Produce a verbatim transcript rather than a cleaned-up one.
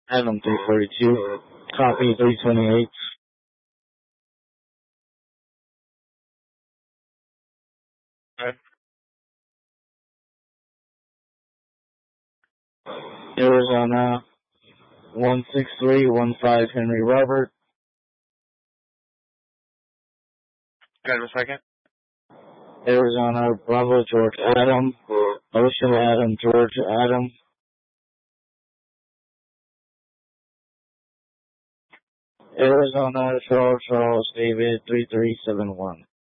Adam three forty-two. Copy three twenty-eight. Okay. Arizona one six three one five Henry Robert. Got it a second. Arizona Bravo George Adam. Ocean Adam George Adam. Arizona Charles Charles David three three seven one.